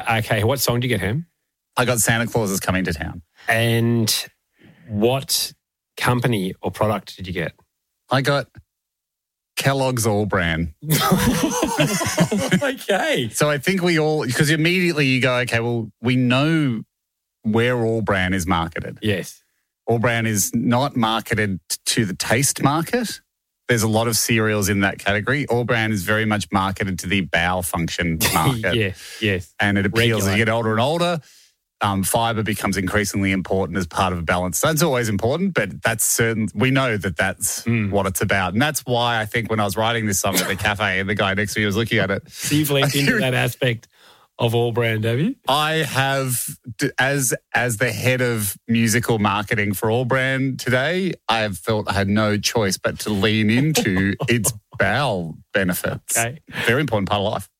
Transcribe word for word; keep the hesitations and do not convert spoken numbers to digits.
Uh, okay, what song did you get, Ham? I got Santa Claus is Coming to Town. And what company or product did you get? I got Kellogg's All Bran. Okay. So I think we all, because immediately you go, okay, well, we know where All Bran is marketed. Yes. All Bran is not marketed to the taste market. There's a lot of cereals in that category. All Bran is very much marketed to the bowel function market. Yes, yes. And it appeals Regular. as you get older and older. Um, fibre becomes increasingly important as part of a balance. That's always important, but that's certain. We know that that's Mm. what it's about. And that's why I think when I was writing this song at the cafe and the guy next to me was looking at it, So you've linked into that aspect of All Brand, have you? I have, as as the head of musical marketing for All Brand today, I have felt I had no choice but to lean into its bowel benefits. Okay. Very important part of life.